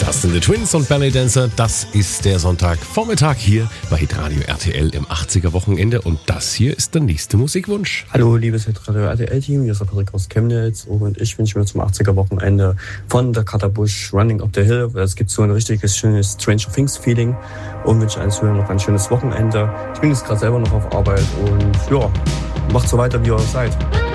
Dustin the Twins und Ballet Dancer, das ist der Sonntagvormittag hier bei Hitradio RTL im 80er Wochenende und das hier ist der nächste Musikwunsch. Hallo liebes Hitradio RTL-Team, hier ist der Patrick aus Chemnitz und ich wünsche mir zum 80er Wochenende von der Katabusch Running Up the Hill. Es gibt so ein richtiges schönes Stranger Things Feeling und wünsche allen Zuhörern noch ein schönes Wochenende. Ich bin jetzt gerade selber noch auf Arbeit und ja, macht so weiter, wie ihr seid.